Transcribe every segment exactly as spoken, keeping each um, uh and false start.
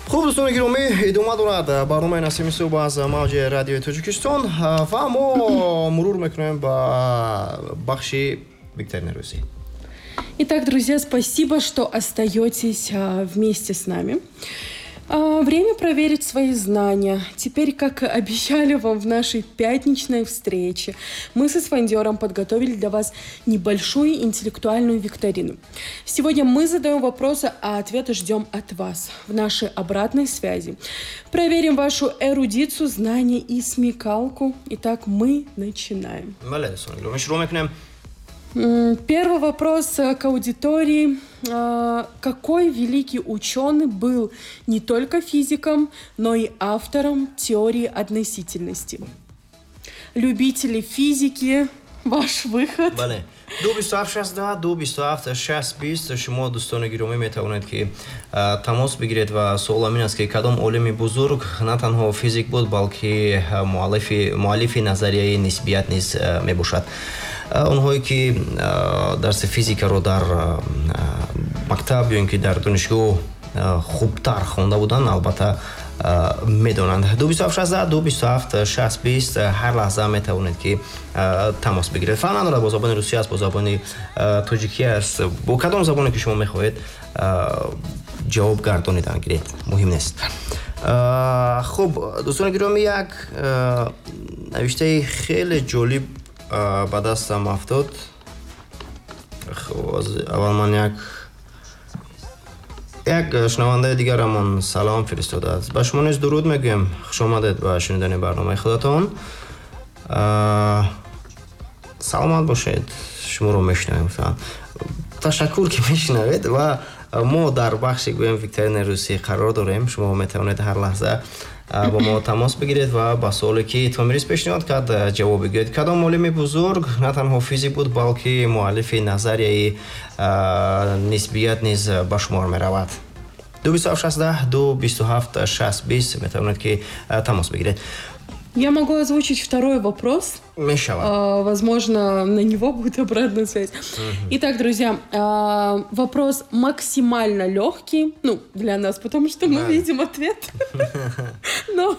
خب دوستان گرامی ادامه دارد برنامه نسیم صبح از موج رادیو تاجیکستان و ما مرور میکنیم با بخش викторины Руси. Итак, друзья, спасибо, что остаетесь вместе с нами. Время проверить свои знания. Теперь, как и обещали вам в нашей пятничной встрече, мы со Свандером подготовили для вас небольшую интеллектуальную викторину. Сегодня мы задаем вопросы, а ответы ждем от вас в нашей обратной связи. Проверим вашу эрудицию, знания и смекалку. Итак, мы начинаем. Первый вопрос к аудитории. Какой великий ученый был не только физиком, но и автором теории относительности? Любители физики, ваш выход. Бале. دو بیست و هفت شصت و دو بیست و هفت شصت بیست شما دوستان گرامی میتوانید که تماس بگیرید و سوال این است که کدام عالم بزرگ نه تنها فیزیک بود بلکه مؤلف مؤلف نظریه نسبیت نیز میباشد. اونهایی که درس فیزیک رو در مکتب یا اینکه در دانشگاه خوبتر خوانده بودن البته میدونند. دو بیست و هفت شصت دو بیست و هفت شصت بیست هر لحظه میتوانید که تماس بگیرید. فرق نداره با زبان روسی است با زبان تاجیکی است با کدام زبانی که شما میخواهید جواب گردانیدن گیرید مهم نیست. خب دوستان گرامی یک نوشته خیلی جالب به دستم افتاد. خب اول من یک یک شنونده دیگرمون سلام فرستاده است. به شما نیز درود میگم. خوش آمدید به شنیدن برنامه خودتان. سلامت باشید. شما رو میشنویم. تشکر که میشنوید و ما در بخش گویم ویکتورین روسی قرار داریم. شما میتوانید هر لحظه با ما تماس بگیرید و با سوالی که تومیریز پیشنهاد کرد جواب بگیرید. کدام عالم بزرگ نه تنها فیزیک بود بلکه مؤلف نظریه نسبیت نیز به شمار می رود. دو بیست و هفت شصت دو بیست و هفت شصت بیست میتوانید که تماس بگیرید. Я могу озвучить второй вопрос. А, возможно, на него будет обратная связь. Uh-huh. Итак, друзья, а, вопрос максимально легкий, ну, для нас, потому что мы да. видим ответ. Но...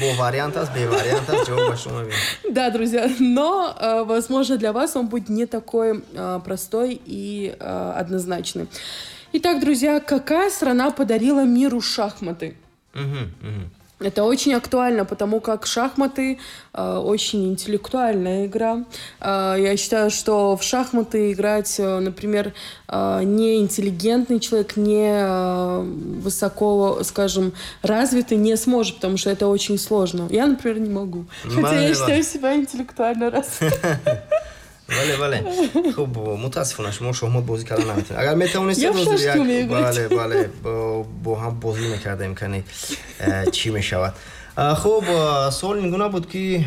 Да, друзья, но, возможно, для вас он будет не такой простой и однозначный. Итак, друзья, какая страна подарила миру шахматы? Uh-huh, uh-huh. Это очень актуально, потому как шахматы э, очень интеллектуальная игра. Э, я считаю, что в шахматы играть, э, например, э, не интеллигентный человек, не э, высоко, скажем, развитый не сможет, потому что это очень сложно. Я, например, не могу. Хотя я считаю себя интеллектуально развитой. بله بله خب متاسفانه شما شما بازی کردن نمیتونید. اگر میتونید روز یک بله بله با هم بازی میکرده امکانی چی میشود. خب سوال این گونه بود که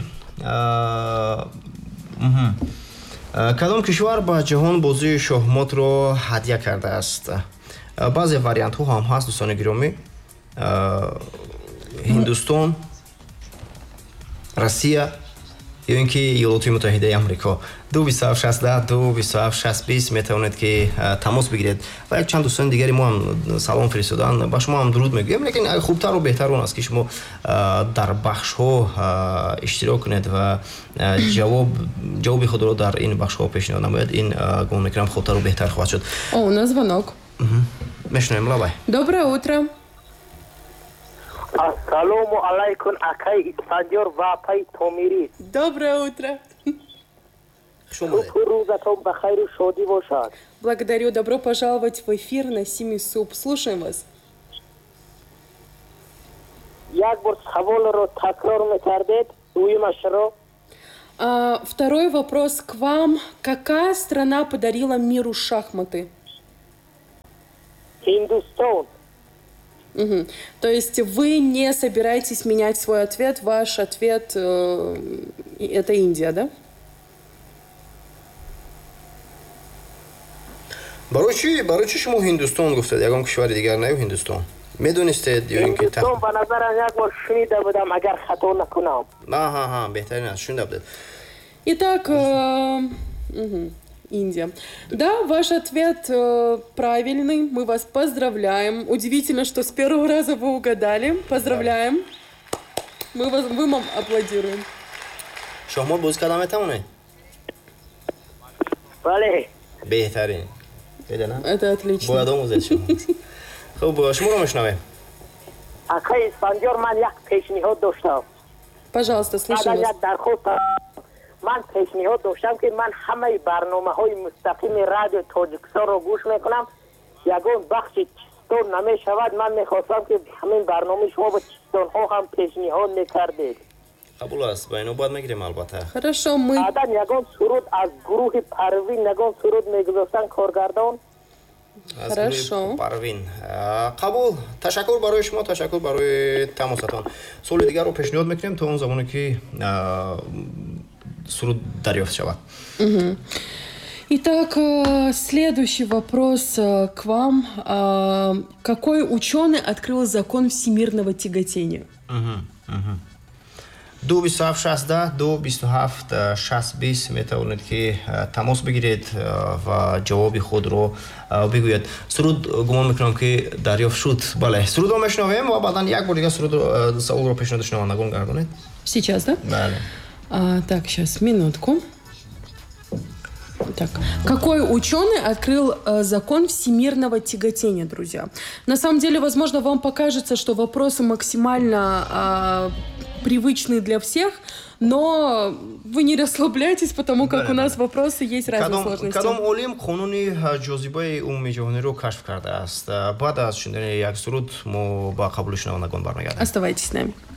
کدام کشور به جهان بازی شахмат رو هدیه کرده است؟ بعضی واریانت ها هم هست دوستان گرامی. هندوستان، روسیه یا اینکه ایالات متحده آمریکا. دو بیست و هفت شصت دو بیست و هفت شصت بیست میتوانید که تماس بگیرید و یک چند دوستان دیگری ما هم سلام فرستادن با شما هم درود میگیم. لیکن خوبتر و بهتر اون است که شما در بخش ها اشتراک کنید و جواب جواب خود رو در این بخش ها پیشنهاد نمایید. این گمان میکنم خوبتر و بهتر خواهد شد. О, у нас звонок. میشنویم. لابای. Доброе утро. Ассаламу алейкум, акай Исфандиёр ва пай Томирис. Доброе утро. Рӯзатон ба хайру шодӣ бошад. Благодарю. Добро пожаловать в эфир на Сими Суп. Слушаем вас. Як бор саволро такрар мекардед, дуюмашро. Второй вопрос к вам. Какая страна подарила миру шахматы? Хиндустан. Угу. То есть вы не собираетесь менять свой ответ, ваш ответ э, это Индия, да? برای چی برای چی شما هندوستان گفتید؟ یکم کشور دیگر نه هندوستان میدونستید یا اینکه هندوستان به نظر یک بار شنیده بودم اگر خطا نکنم. نه ها ها بهترین است شنیده بودید. Итак, э, угу. Индия. Да, ваш ответ э, правильный. Мы вас поздравляем. Удивительно, что с первого раза вы угадали. Поздравляем. Мы, вас, мы вам аплодируем. شما بوز کدام میتونه؟ بله بهترین. بده نه؟ Это отлично. باید آموزید شما. خب شما رو میشنوه. آقای اسفندیار من یک پیشنهاد داشتم. Пожалуйста, слушаем بعد вас. یک درخواست من پیشنهاد داشتم که من همه برنامه های مستقیم رادیو تاجیکستان رو گوش میکنم. یگان بخش چیستان نمی شود. من میخواستم که همین برنامه شما با چیستان ها هم پیشنهاد میکردید. قبول است. با اینو باید میگیریم البته. Хорошо, мы... بعدا یگان سرود از گروه پروین یگان سرود میگذاشتن کارگردان. از Хорошо. گروه پروین. قبول. تشکر برای شما، تشکر برای تماستان. سال دیگر رو پیشنهاد میکنیم تا اون زمانی که سرود دریافت شود. Итак, э, следующий вопрос э, к вам. Э, Какой ученый открыл закон всемирного тяготения? دو بیست و هفت شصت دو بیست و هفت شصت بیست میتوانید که تماس بگیرید و جواب خود رو بگوید. سرود گمان میکنم که دریافت شد. بله سرود رو میشنویم و بعدا یک بار دیگه سرود رو سوال رو پیشنهاد شنوندگان گردونید. Сейчас, да? بله. А, так, сейчас, минутку. Так. Какой ученый открыл э, закон всемирного тяготения, друзья? На самом деле, возможно, вам покажется, что вопросы максимально э, привычные для всех, но вы не расслабляйтесь, потому как да, у нас да. вопросы есть разной сложности. кадом олим қонуни ҷозибаи умуми ҷаҳониро кашф кардааст. баъд аз шунидани як суруд мо ба қабули шунавандагон бармегардем. Оставайтесь с нами.